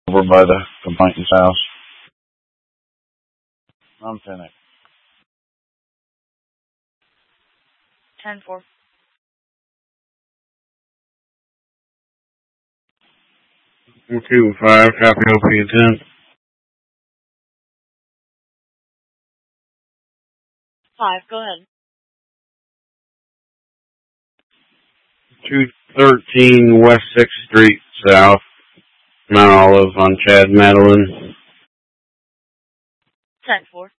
over by the complainant's house. I'm finished. 10-4. I'm 2-5, copy OP 10. 5, go ahead. 213 West 6th Street South, Mount Olive on Chad Madeline. 10-4.